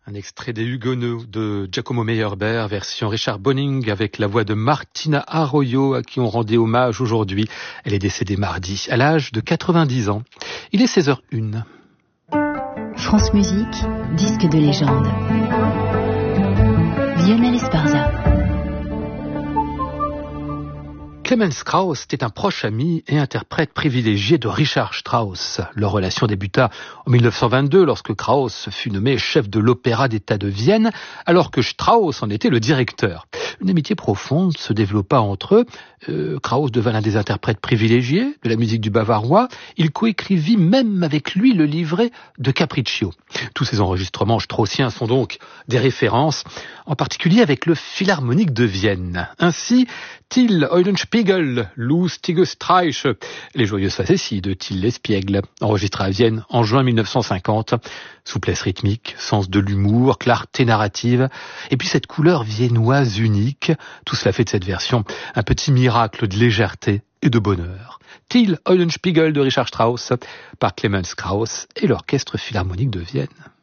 Un extrait des Huguenots de Giacomo Meyerbeer, version Richard Bonning, avec la voix de Martina Arroyo, à qui on rendait hommage aujourd'hui. Elle est décédée mardi, à l'âge de 90 ans. Il est 16h01. France Musique, disque de légende. Lionel Esparza. Clemens Krauss était un proche ami et interprète privilégié de Richard Strauss. Leur relation débuta en 1922 lorsque Krauss fut nommé chef de l'Opéra d'État de Vienne, alors que Strauss en était le directeur. Une amitié profonde se développa entre eux. Krauss devint l'un des interprètes privilégiés de la musique du Bavarois. Il coécrivit même avec lui le livret de Capriccio. Tous ces enregistrements straussiens sont donc des références, en particulier avec le Philharmonique de Vienne. Ainsi, Till Eulenspiegel, Lustige Streiche, les joyeuses facéties de Till Lespiegel, enregistré à Vienne en juin 1950. Souplesse rythmique, sens de l'humour, clarté narrative, et puis cette couleur viennoise unique. Tout cela fait de cette version un petit miracle de légèreté et de bonheur. Till Eulenspiegel de Richard Strauss par Clemens Krauss et l'Orchestre Philharmonique de Vienne.